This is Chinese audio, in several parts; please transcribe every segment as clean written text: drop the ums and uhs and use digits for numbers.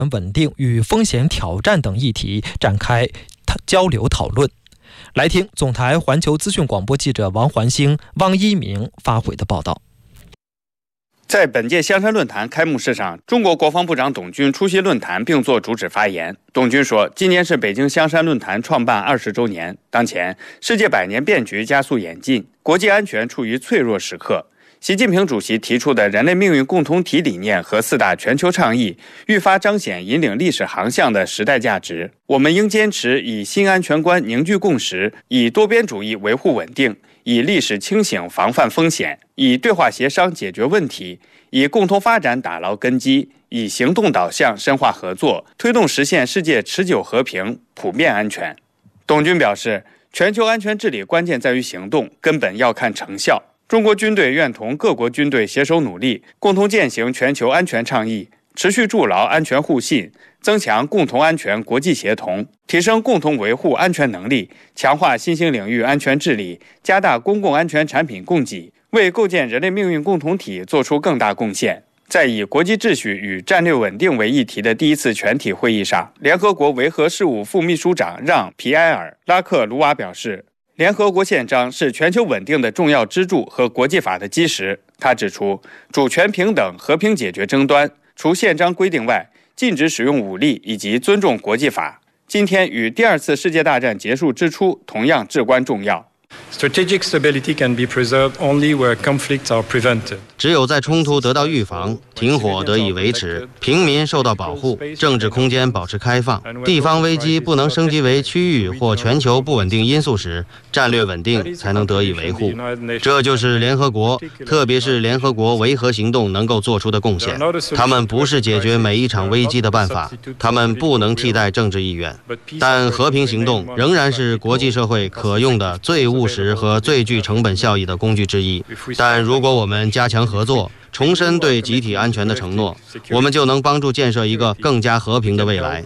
稳定与风险挑战等议题展开交流讨论。来听总台环球资讯广播记者王环星、汪一鸣发回的报道。 在本届香山论坛开幕式上，中国国防部长董军出席论坛并作主旨发言。董军说，今年是北京香山论坛创办20周年，当前世界百年变局加速演进，国际安全处于脆弱时刻。习近平主席提出的人类命运共同体理念和4大全球倡议，愈发彰显引领历史航向的时代价值。我们应坚持以新安全观凝聚共识，以多边主义维护稳定，以历史清醒防范风险，以对话协商解决问题，以共同发展打牢根基，以行动导向深化合作，推动实现世界持久和平、普遍安全。董军表示，全球安全治理关键在于行动，根本要看成效。中国军队愿同各国军队携手努力，共同践行全球安全倡议，持续筑牢安全互信，增强共同安全国际协同，提升共同维护安全能力，强化新兴领域安全治理，加大公共安全产品供给，为构建人类命运共同体做出更大贡献。在以国际秩序与战略稳定为议题的第一次全体会议上，联合国维和事务副秘书长让·皮埃尔·拉克鲁瓦表示，联合国宪章是全球稳定的重要支柱和国际法的基石。他指出，主权平等、和平解决争端，除宪章规定外，禁止使用武力以及尊重国际法。今天与第2次世界大战结束之初同样至关重要。 Strategic stability can be preserved only where conflicts are prevented. 只有在冲突得到预防，停火得以维持，平民受到保护，政治空间保持开放，地方危机不能升级为区域或全球不稳定因素时，战略稳定才能得以维护。这就是联合国，特别是联合国维和行动能够做出的贡献。他们不是解决每一场危机的办法，他们不能替代政治意愿，但和平行动仍然是国际社会可用的最务实和最具成本效益的工具之一。但如果我们加强合作，重申对集体安全的承诺，我们就能帮助建设一个更加和平的未来。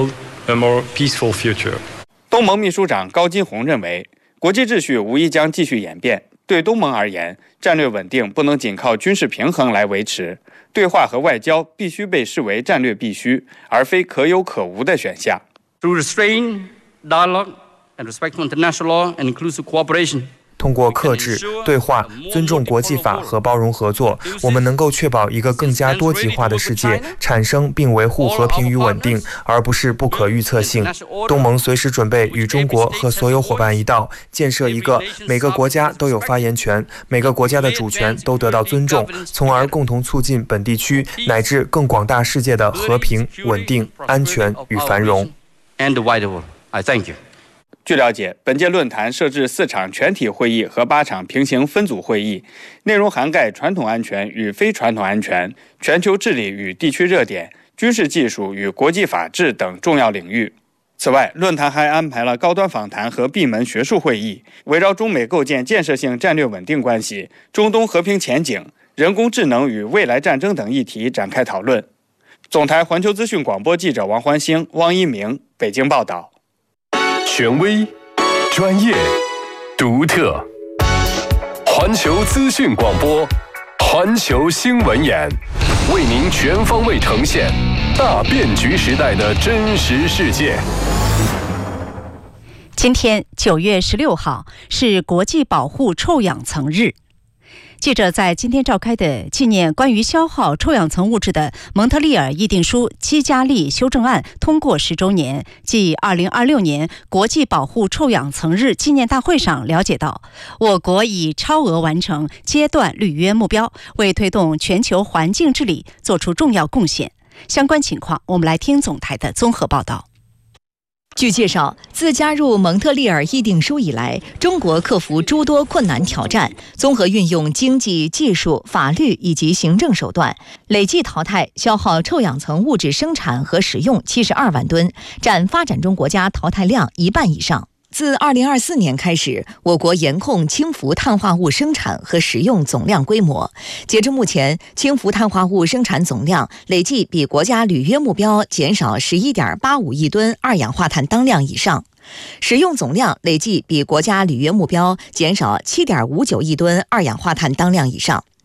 东盟秘书长高金洪认为，国际秩序无疑将继续演变。对东盟而言，战略稳定不能仅靠军事平衡来维持，对话和外交必须被视为战略必须，而非可有可无的选项。 Through restraint, dialogue, and respect for international law and inclusive cooperation. 通过克制、对话、尊重国际法和包容合作，我们能够确保一个更加多极化的世界产生并维护和平与稳定，而不是不可预测性。东盟随时准备与中国和所有伙伴一道，建设一个每个国家都有发言权、每个国家的主权都得到尊重，从而共同促进本地区乃至更广大世界的和平、稳定、安全与繁荣。 据了解，本届论坛设置4场全体会议和8场平行分组会议，内容涵盖传统安全与非传统安全、全球治理与地区热点、军事技术与国际法治等重要领域。此外，论坛还安排了高端访谈和闭门学术会议，围绕中美构建建设性战略稳定关系、中东和平前景、人工智能与未来战争等议题展开讨论。总台环球资讯广播记者王环星、汪一鸣北京报道。 权威、专业、独特，环球资讯广播，环球新闻眼，为您全方位呈现大变局时代的真实世界。 今天9月16号是国际保护臭氧层日。记者在今天召开的纪念关于消耗臭氧层物质的蒙特利尔议定书基加利修正案通过10周年暨2026年国际保护臭氧层日纪念大会上了解到，我国已超额完成阶段履约目标，为推动全球环境治理做出重要贡献。相关情况，我们来听总台的综合报道。 据介绍，自加入蒙特利尔议定书以来，中国克服诸多困难挑战，综合运用经济、技术、法律以及行政手段，累计淘汰消耗臭氧层物质生产和使用72万吨，占发展中国家淘汰量1半以上。自2024年开始，我国严控氢氟碳化物生产和使用总量规模。截至目前，氢氟碳化物生产总量累计比国家履约目标减少11.85亿吨二氧化碳当量以上，使用总量累计比国家履约目标减少7.59亿吨二氧化碳当量以上。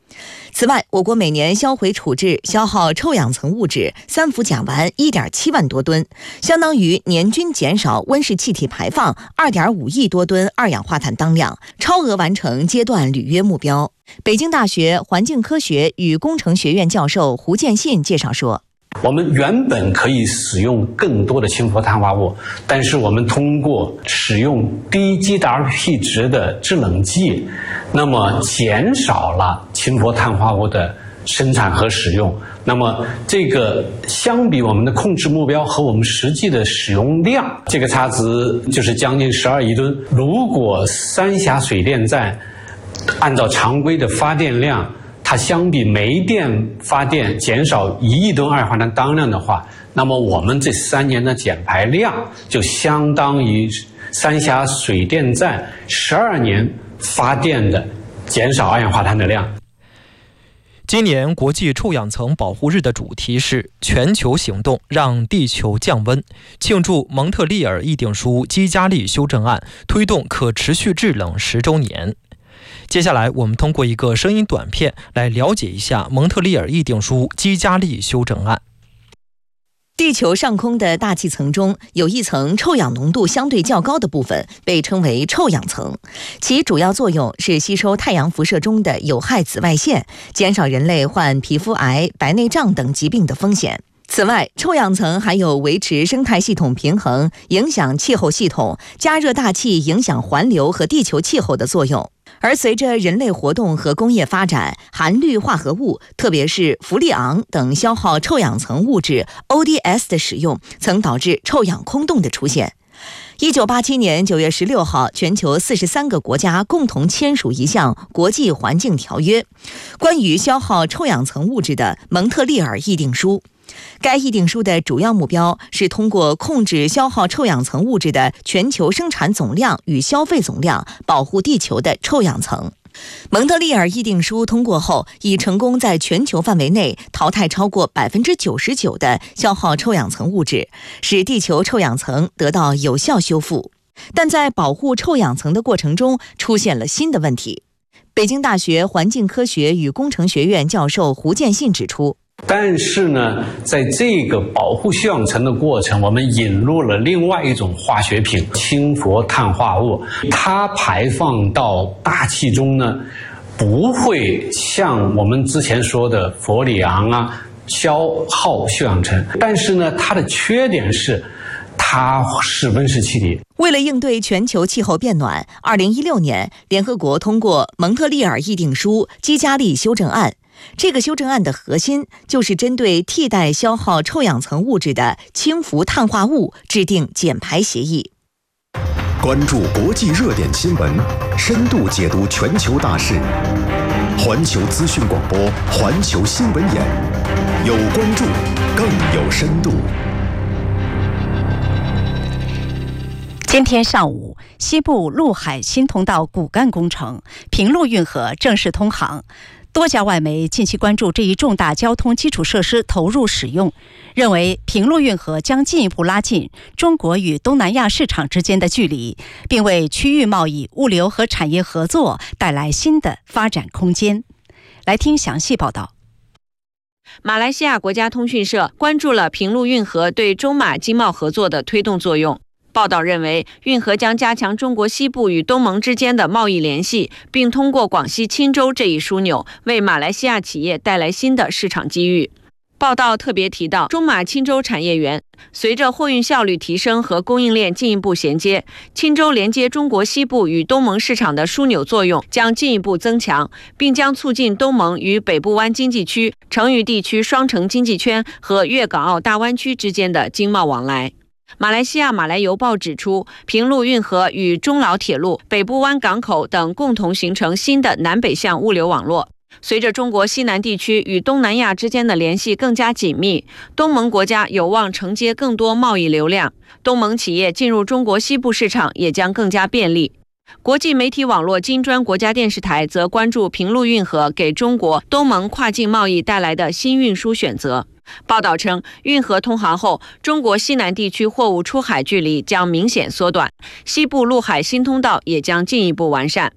此外，我国每年销毁处置消耗臭氧层物质三氟甲烷 1.7 万多吨，相当于年均减少温室气体排放 2.5 亿多吨二氧化碳当量，超额完成阶段履约目标。北京大学环境科学与工程学院教授胡建信介绍说， 我们原本可以使用更多的氢氟碳化物，但是我们通过使用低 GWP 值的制冷剂，那么减少了氢氟碳化物的生产和使用。那么这个相比我们的控制目标和我们实际的使用量，这个差值就是将近12亿吨。如果三峡水电站按照常规的发电量，它相比煤电发电减少1亿吨二氧化碳当量的话，那么我们这3年的减排量就相当于三峡水电站12年发电的减少二氧化碳的量。 今年国际臭氧层保护日的主题是全球行动让地球降温，庆祝蒙特利尔议定书基加利修正案推动可持续制冷10周年。接下来我们通过一个声音短片来了解一下蒙特利尔议定书基加利修正案。 地球上空的大气层中有一层臭氧浓度相对较高的部分，被称为臭氧层，其主要作用是吸收太阳辐射中的有害紫外线，减少人类患皮肤癌、白内障等疾病的风险。此外，臭氧层还有维持生态系统平衡、影响气候系统、加热大气影响环流和地球气候的作用。而随着人类活动和工业发展，含氯化合物，特别是氟利昂等消耗臭氧层物质 ODS 的使用，曾导致臭氧空洞的出现。1987年9月16号，全球43个国家共同签署一项国际环境条约，关于消耗臭氧层物质的蒙特利尔议定书。该议定书的主要目标是通过控制消耗臭氧层物质的全球生产总量与消费总量，保护地球的臭氧层。蒙特利尔议定书通过后，已成功在全球范围内淘汰超过99%的消耗臭氧层物质，使地球臭氧层得到有效修复。但在保护臭氧层的过程中，出现了新的问题。北京大学环境科学与工程学院教授胡建信指出， 但是呢，在这个保护臭氧层的过程，我们引入了另外一种化学品氢氟碳化物，它排放到大气中呢，不会像我们之前说的氟利昂消耗臭氧层，但是呢，它的缺点是它是温室气体。 为了应对全球气候变暖，2016年联合国通过蒙特利尔议定书基加利修正案。这个修正案的核心就是针对替代消耗臭氧层物质的氢氟碳化物制定减排协议。 关注国际热点新闻，深度解读全球大事。环球资讯广播，环球新闻眼，有关注，更有深度。 今天上午，西部陆海新通道骨干工程平陆运河正式通航。多家外媒近期关注这一重大交通基础设施投入使用，认为平陆运河将进一步拉近中国与东南亚市场之间的距离，并为区域贸易、物流和产业合作带来新的发展空间。来听详细报道。 马来西亚国家通讯社关注了平陆运河对中马经贸合作的推动作用。报道认为，运河将加强中国西部与东盟之间的贸易联系，并通过广西钦州这一枢纽，为马来西亚企业带来新的市场机遇。报道特别提到，中马钦州产业园随着货运效率提升和供应链进一步衔接，钦州连接中国西部与东盟市场的枢纽作用将进一步增强，并将促进东盟与北部湾经济区、成渝地区双城经济圈和粤港澳大湾区之间的经贸往来。马来西亚马来邮报指出，平陆运河与中老铁路、北部湾港口等共同形成新的南北向物流网络。随着中国西南地区与东南亚之间的联系更加紧密，东盟国家有望承接更多贸易流量，东盟企业进入中国西部市场也将更加便利。国际媒体网络金砖国家电视台则关注平陆运河给中国东盟跨境贸易带来的新运输选择。报道称，运河通航后，中国西南地区货物出海距离将明显缩短，西部陆海新通道也将进一步完善。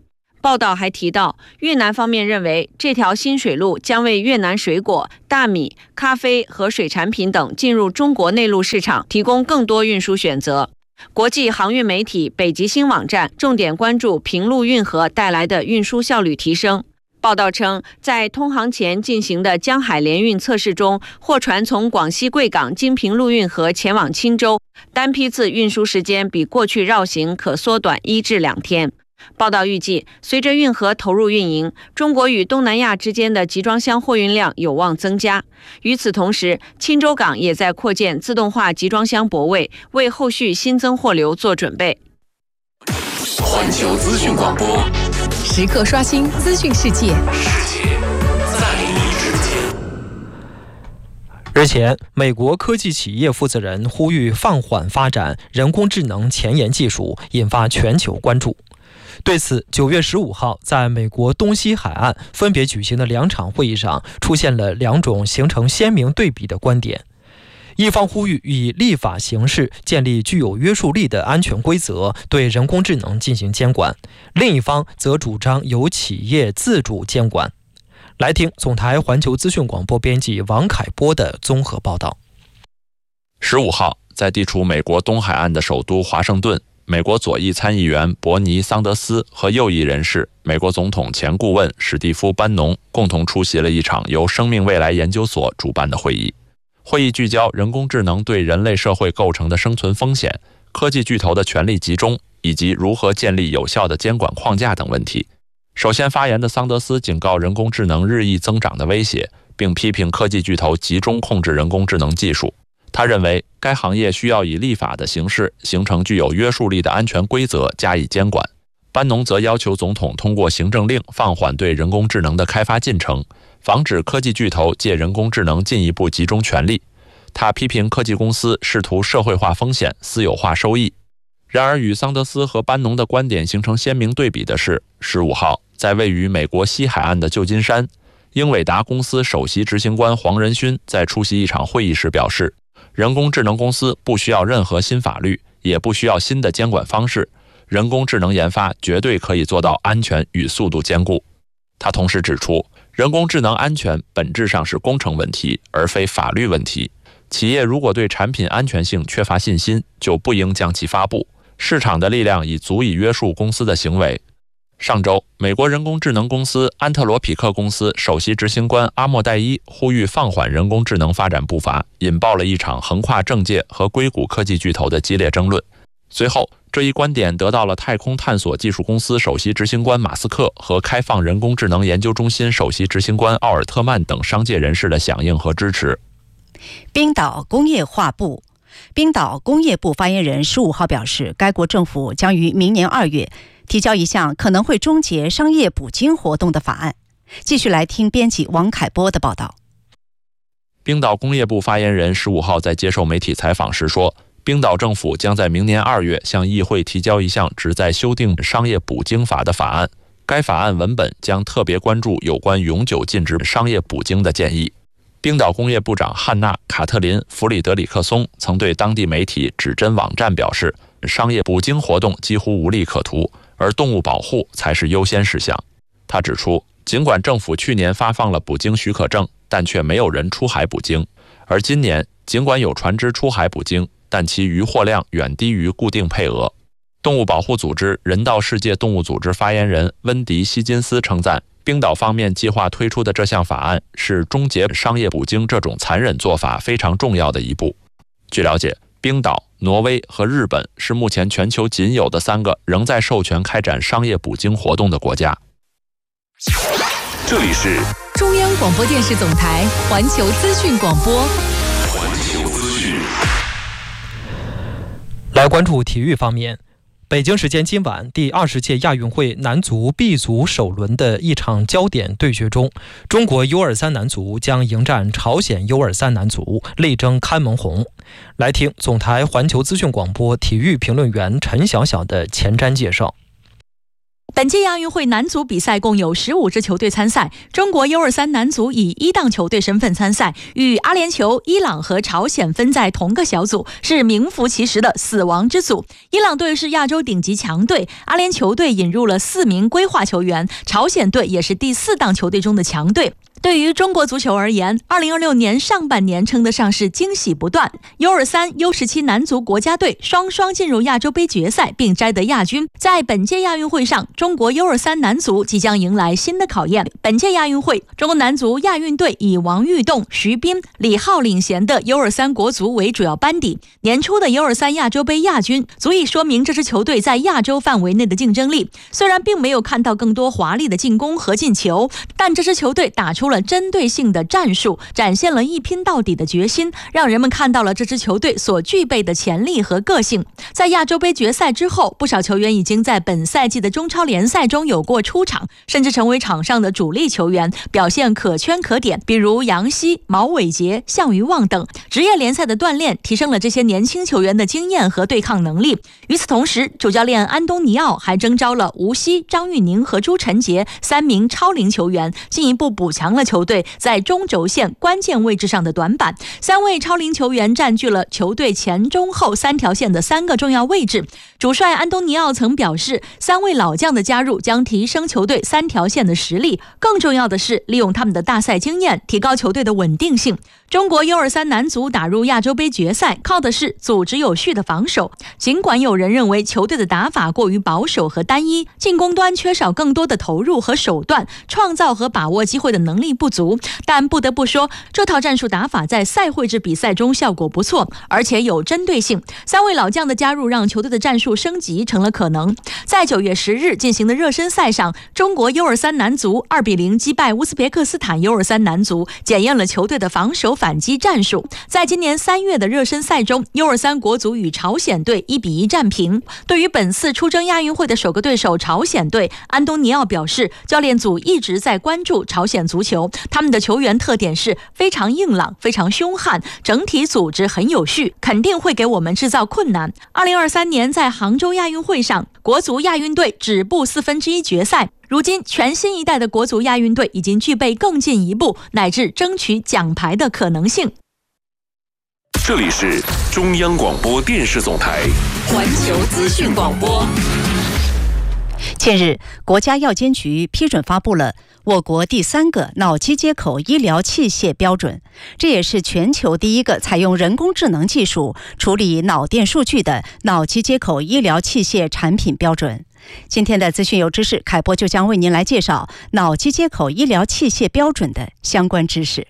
报道还提到，越南方面认为这条新水路将为越南水果、大米、咖啡和水产品等进入中国内陆市场提供更多运输选择。国际航运媒体北极星网站重点关注平陆运河带来的运输效率提升。报道称，在通航前进行的江海联运测试中，货船从广西贵港经平陆运河前往钦州，单批次运输时间比过去绕行可缩短1至2天。报道预计，随着运河投入运营，中国与东南亚之间的集装箱货运量有望增加。与此同时，钦州港也在扩建自动化集装箱泊位，为后续新增货流做准备。 环球资讯广播， 时刻刷新资讯世界， 世界在你之间。 日前，美国科技企业负责人呼吁放缓发展人工智能前沿技术，引发全球关注。对此，9月15号，在美国东西海岸分别举行的2场会议上，出现了2种形成鲜明对比的观点。一方呼吁以立法形式建立具有约束力的安全规则，对人工智能进行监管；另一方则主张由企业自主监管。来听总台环球资讯广播编辑王凯波的综合报道。 15号，在地处美国东海岸的首都华盛顿，美国左翼参议员伯尼·桑德斯和右翼人士美国总统前顾问史蒂夫·班农共同出席了一场由生命未来研究所主办的会议。会议聚焦人工智能对人类社会构成的生存风险、科技巨头的权力集中，以及如何建立有效的监管框架等问题。首先发言的桑德斯警告人工智能日益增长的威胁，并批评科技巨头集中控制人工智能技术。他认为该行业需要以立法的形式形成具有约束力的安全规则加以监管。班农则要求总统通过行政令放缓对人工智能的开发进程，防止科技巨头借人工智能进一步集中权力。他批评科技公司试图社会化风险、私有化收益。然而，与桑德斯和班农的观点形成鲜明对比的是，15号在位于美国西海岸的旧金山，英伟达公司首席执行官黄仁勋在出席一场会议时表示，人工智能公司不需要任何新法律，也不需要新的监管方式，人工智能研发绝对可以做到安全与速度兼顾。他同时指出，人工智能安全本质上是工程问题，而非法律问题。企业如果对产品安全性缺乏信心，就不应将其发布。市场的力量已足以约束公司的行为。上周，美国人工智能公司安特罗匹克公司首席执行官阿莫代伊呼吁放缓人工智能发展步伐，引爆了一场横跨政界和硅谷科技巨头的激烈争论。随后，这一观点得到了太空探索技术公司首席执行官马斯克和开放人工智能研究中心首席执行官奥尔特曼等商界人士的响应和支持。 冰岛工业化部发言人15号表示，该国政府将于明年2月提交一项可能会终结商业捕鲸活动的法案。继续来听编辑王凯波的报道。 冰岛工业部发言人15号在接受媒体采访时说，冰岛政府将在明年2月向议会提交一项旨在修订商业捕鲸法的法案。该法案文本将特别关注有关永久禁止商业捕鲸的建议。冰岛工业部长汉娜·卡特琳·弗里德里克松曾对当地媒体指针网站表示，商业捕鲸活动几乎无利可图，而动物保护才是优先事项。他指出，尽管政府去年发放了捕鲸许可证，但却没有人出海捕鲸。而今年，尽管有船只出海捕鲸，但其渔获量远低于固定配额。动物保护组织人道世界动物组织发言人温迪·希金斯称赞，冰岛方面计划推出的这项法案是终结商业捕鲸这种残忍做法非常重要的一步。据了解，冰岛、挪威和日本是目前全球仅有的3个仍在授权开展商业捕鲸活动的国家。 这里是中央广播电视总台环球资讯广播。 环球资讯。 来关注体育方面。北京时间今晚，第20届亚运会男足 B 组首轮的一场焦点对决中，中国 U23 男足将迎战朝鲜 U23 男足，力争看门红。来听总台环球资讯广播体育评论员陈晓晓的前瞻介绍。 本届亚运会男足比赛共有15支球队参赛，中国 U23 男足以一档球队身份参赛，与阿联酋、伊朗和朝鲜分在同个小组，是名副其实的死亡之组。伊朗队是亚洲顶级强队，阿联酋队引入了4名归化球员，朝鲜队也是第4档球队中的强队。对于中国足球而言，2026年上半年称得上是惊喜不断。U23、U17 男足国家队双双进入亚洲杯决赛，并摘得亚军。在本届亚运会上，中国 U23 男足即将迎来新的考验。本届亚运会，中国男足亚运队以王玉栋、徐斌、李浩领衔的 U23 国足为主要班底。年初的 U23 亚洲杯亚军，足以说明这支球队在亚洲范围内的竞争力。虽然并没有看到更多华丽的进攻和进球，但这支球队打出了针对性的战术，展现了一拼到底的决心，让人们看到了这支球队所具备的潜力和个性。在亚洲杯决赛之后，不少球员已经在本赛季的中超联赛中有过出场，甚至成为场上的主力球员，表现可圈可点，比如杨希、毛伟杰、项羽旺等。职业联赛的锻炼提升了这些年轻球员的经验和对抗能力。与此同时，主教练安东尼奥还征召了吴曦、张玉宁和朱晨杰3名超龄球员，进一步补强了球队在中轴线关键位置上的短板。3位超龄球员占据了球队前中后3条线的3个重要位置。主帅安东尼奥曾表示，3位老将的加入将提升球队3条线的实力，更重要的是利用他们的大赛经验，提高球队的稳定性。中国 U23 男足打入亚洲杯决赛，靠的是组织有序的防守。尽管有人认为球队的打法过于保守和单一，进攻端缺少更多的投入和手段，创造和把握机会的能力不足，但不得不说，这套战术打法在赛会制比赛中效果不错，而且有针对性。3位老将的加入让球队的战术升级成了可能。在9月10日进行的热身赛上，中国 U23 男足2-0击败乌兹别克斯坦 U23 男足，检验了球队的防守反击战术。在今年3月的热身赛中， U23 国足与朝鲜队1-1战平。对于本次出征亚运会的首个对手朝鲜队，安东尼奥表示，教练组一直在关注朝鲜足球，他们的球员特点是非常硬朗、非常凶悍，整体组织很有序，肯定会给我们制造困难。2023年在杭州亚运会上，国足亚运队止步1/4决赛。如今，全新一代的国足亚运队已经具备更进一步乃至争取奖牌的可能性。 这里是中央广播电视总台环球资讯广播。 近日，国家药监局批准发布了我国第3个脑机接口医疗器械标准，这也是全球第一个采用人工智能技术处理脑电数据的脑机接口医疗器械产品标准。今天的资讯有知识，凯波就将为您来介绍脑机接口医疗器械标准的相关知识。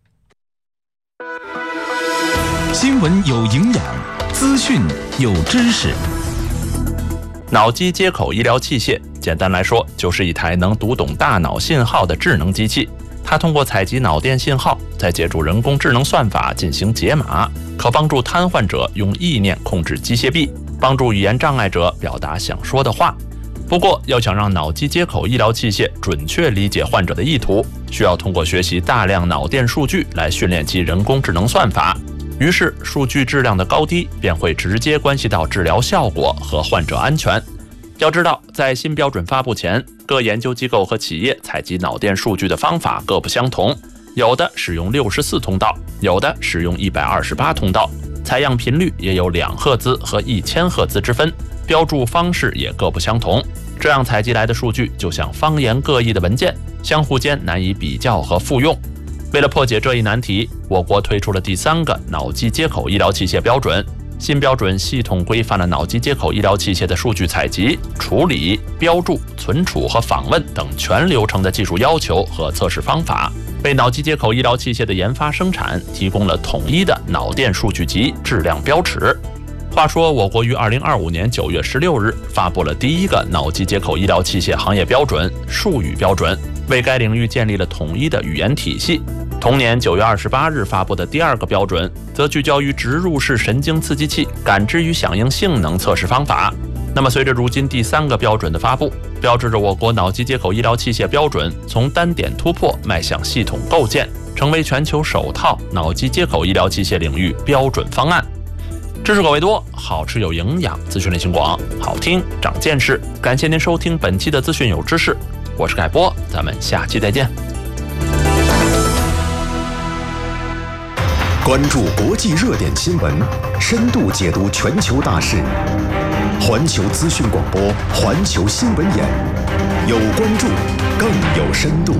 新闻有营养，资讯有知识。 脑机接口医疗器械，简单来说，就是一台能读懂大脑信号的智能机器。它通过采集脑电信号，再借助人工智能算法进行解码，可帮助瘫痪者用意念控制机械臂，帮助语言障碍者表达想说的话。不过，要想让脑机接口医疗器械准确理解患者的意图，需要通过学习大量脑电数据来训练其人工智能算法。于是，数据质量的高低便会直接关系到治疗效果和患者安全。要知道，在新标准发布前，各研究机构和企业采集脑电数据的方法各不相同，有的使用64通道，有的使用128通道，采样频率也有2赫兹和1000赫兹之分，标注方式也各不相同。这样采集来的数据就像方言各异的文件，相互间难以比较和复用。为了破解这一难题，我国推出了第3个脑机接口医疗器械标准。新标准系统规范了脑机接口医疗器械的数据采集、处理、标注、存储和访问等全流程的技术要求和测试方法，为脑机接口医疗器械的研发生产提供了统一的脑电数据集质量标尺。话说，我国于2025年9月16日发布了第1个脑机接口医疗器械行业标准——术语标准，为该领域建立了统一的语言体系。同年9月28日发布的第2个标准，则聚焦于植入式神经刺激器感知与响应性能测试方法。那么，随着如今第3个标准的发布，标志着我国脑机接口医疗器械标准从单点突破迈向系统构建，成为全球首套脑机接口医疗器械领域标准方案。 知识口味多，好吃有营养，资讯类型广，好听长见识。感谢您收听本期的资讯有知识，我是凯波，咱们下期再见。 关注国际热点新闻，深度解读全球大事。环球资讯广播，环球新闻眼，有关注，更有深度。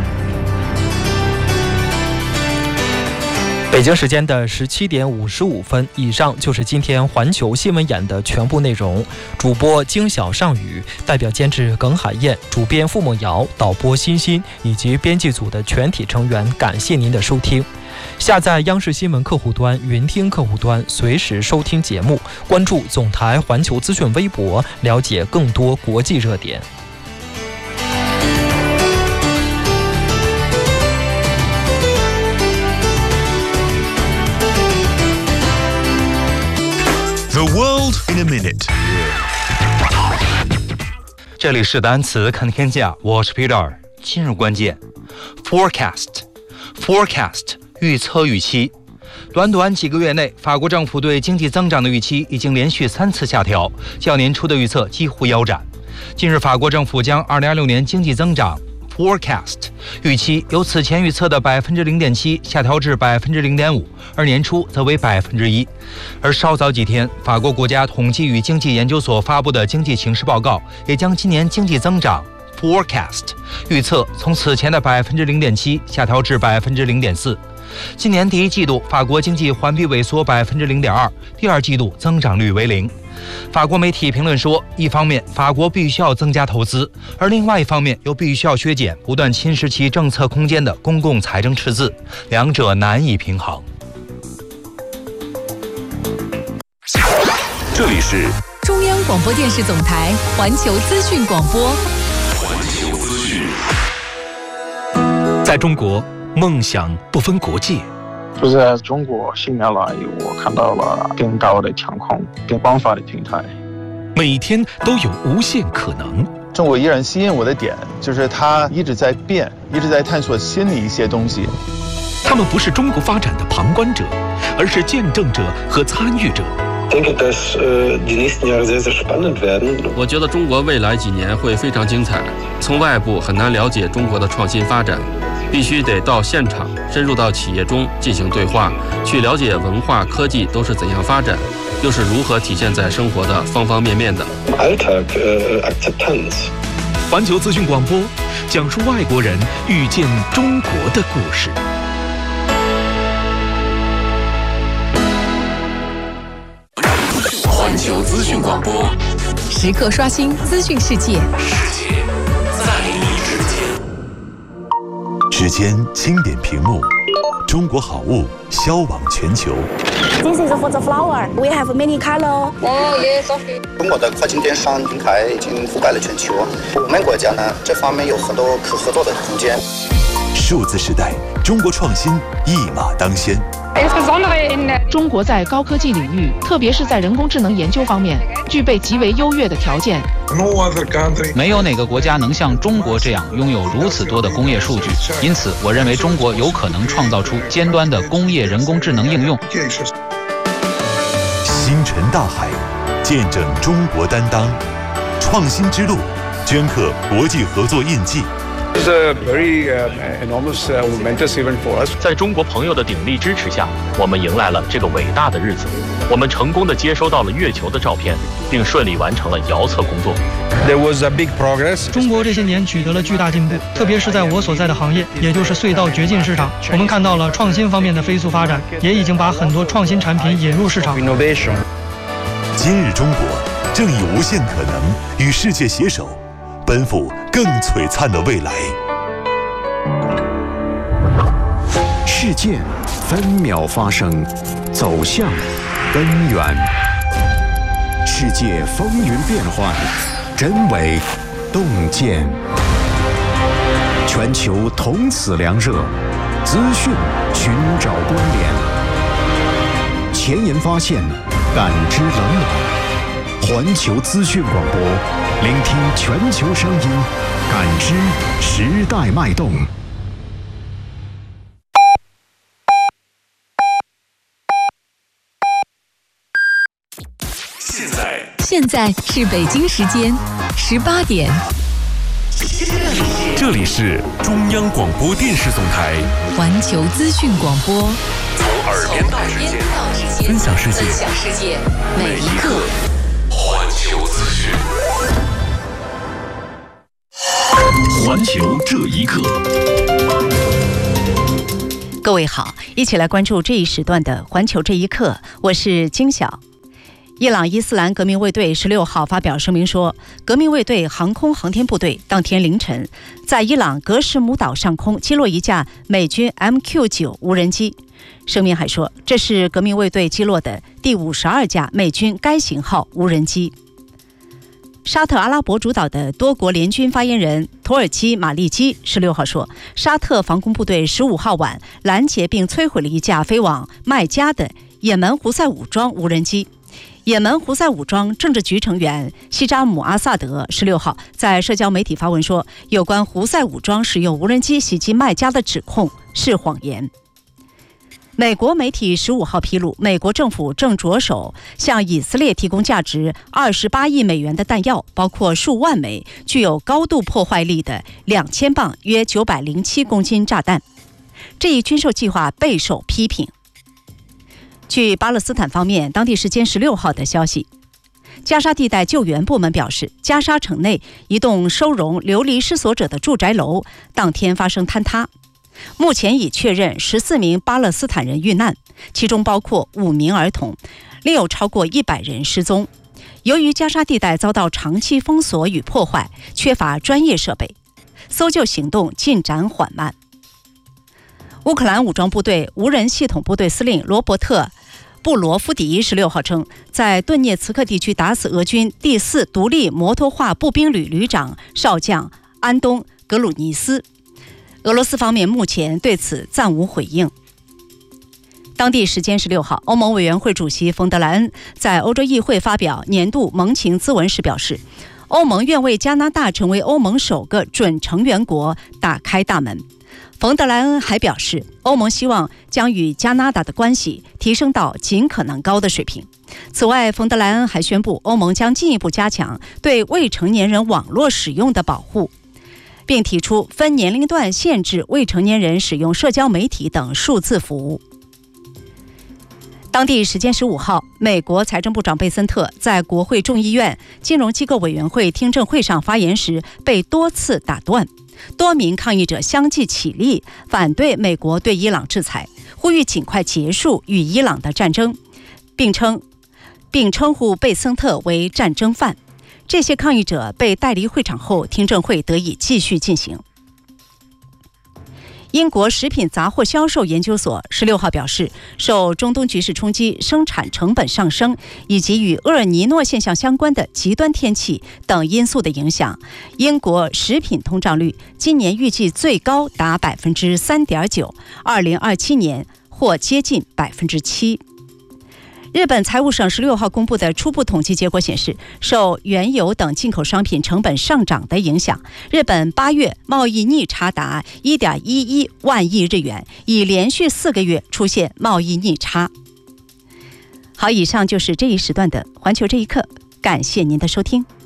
北京时间的17点55分，以上就是今天环球新闻眼的全部内容。主播金晓尚宇，代表监制耿海燕，主编付梦瑶，导播欣欣以及编辑组的全体成员，感谢您的收听。下载央视新闻客户端、云听客户端，随时收听节目，关注总台环球资讯微博，了解更多国际热点。 The world in a minute。 这里是单词看天下，我是 Peter。今日关键 ，forecast 预测预期。短短几个月内，法国政府对经济增长的预期已经连续3次下调，较年初的预测几乎腰斩。近日，法国政府将2026年经济增长 forecast 预期由此前预测的0.7%下调至0.5%，而年初则为1%。而稍早几天，法国国家统计与经济研究所发布的经济情势报告也将今年经济增长 forecast 预测从此前的0.7%下调至0.4%。今年第一季度，法国经济环比萎缩0.2%，第二季度增长率为0%。法国媒体评论说，一方面法国必须要增加投资，而另外一方面又必须要削减不断侵蚀其政策空间的公共财政赤字，两者难以平衡。 这里是中央广播电视总台环球资讯广播。 环球资讯。 在中国，梦想不分国界。 就在中国10年来，我看到了更高的天空，更广泛的平台。 每天都有无限可能。 中国依然吸引我的点，就是它一直在变，一直在探索新的一些东西。 他们不是中国发展的旁观者，而是见证者和参与者。 我觉得中国未来几年会非常精彩。从外部很难了解中国的创新发展，必须得到现场，深入到企业中进行对话，去了解文化、科技都是怎样发展，又是如何体现在生活的方方面面的。 环球资讯广播讲述外国人遇见中国的故事。 环球资讯广播， 时刻刷新资讯世界， 世界在你之间。 指尖轻点屏幕，中国好物销往全球。 This is for the flower. We have many color. Oh yes, okay. 中国的跨境电商平台已经覆盖了全球，我们国家呢，这方面有很多可合作的空间。 数字时代，中国创新一马当先。 中国在高科技领域，特别是在人工智能研究方面，具备极为优越的条件。 没有哪个国家能像中国这样拥有如此多的工业数据，因此我认为中国有可能创造出尖端的工业人工智能应用。 星辰大海，见证中国担当，创新之路，镌刻国际合作印记。 It's a very enormous momentous event for us. 在中国朋友的鼎力支持下，我们迎来了这个伟大的日子。我们成功地接收到了月球的照片，并顺利完成了遥测工作。 There was a big progress. 中国这些年取得了巨大进步，特别是在我所在的行业，也就是隧道掘进市场，我们看到了创新方面的飞速发展，也已经把很多创新产品引入市场。 Innovation. 今日中国正以无限可能与世界携手，奔赴更璀璨的未来。 事件分秒发生，走向根源。世界风云变幻，真伪洞见。全球同此凉热，资讯寻找关联，前沿发现，感知冷暖。环球资讯广播，聆听全球声音，感知时代脉动。 现在是北京时间18点。 这里是中央广播电视总台环球资讯广播， 从耳边到指尖，分享世界，每一刻环球资讯。环球这一刻， 各位好，一起来关注这一时段的环球这一刻，我是金晓。伊朗伊斯兰革命卫队16号发表声明说，革命卫队航空航天部队当天凌晨在伊朗格什姆岛上空击落一架美军 MQ-9 无人机。声明还说，这是革命卫队击落的第52架美军该型号无人机。沙特阿拉伯主导的多国联军发言人土耳其马利基16号说，沙特防空部队15号晚拦截并摧毁了一架飞往麦加的也门胡塞武装无人机。也门胡塞武装政治局成员西扎姆阿萨德16号在社交媒体发文说，有关胡塞武装使用无人机袭击麦加的指控是谎言。美国媒体15号披露，美国政府正着手向以色列提供价值28亿美元的弹药，包括数万枚具有高度破坏力的2000磅约907公斤炸弹。这一军售计划备受批评。据巴勒斯坦方面当地时间16号的消息，加沙地带救援部门表示，加沙城内一栋收容流离失所者的住宅楼当天发生坍塌，目前已确认14名巴勒斯坦人遇难，其中包括5名儿童，另有超过100人失踪。由于加沙地带遭到长期封锁与破坏，缺乏专业设备，搜救行动进展缓慢。乌克兰武装部队无人系统部队司令罗伯特·布罗夫迪16号称，在顿涅茨克地区打死俄军第4独立摩托化步兵旅旅长少将安东·格鲁尼斯。俄罗斯方面目前对此暂无回应。当地时间16号，欧盟委员会主席冯德莱恩在欧洲议会发表年度盟情咨文时表示，欧盟愿为加拿大成为欧盟首个准成员国打开大门。冯德莱恩还表示，欧盟希望将与加拿大的关系提升到尽可能高的水平。此外，冯德莱恩还宣布，欧盟将进一步加强对未成年人网络使用的保护，并提出分年龄段限制未成年人使用社交媒体等数字服务。当地时间15号，美国财政部长贝森特在国会众议院金融机构委员会听证会上发言时被多次打断，多名抗议者相继起立，反对美国对伊朗制裁，呼吁尽快结束与伊朗的战争，并称呼贝森特为战争犯。这些抗议者被带离会场后，听证会得以继续进行。英国食品杂货销售研究所16号表示，受中东局势冲击、生产成本上升以及与厄尔尼诺现象相关的极端天气等因素的影响，英国食品通胀率今年预计最高达 3.9%， 2027年或接近 7%。日本财务省16号公布的初步统计结果显示，受原油等进口商品成本上涨的影响，日本8月贸易逆差达 1.11万亿日元，已连续4个月出现贸易逆差。好，以上就是这一时段的环球这一刻，感谢您的收听。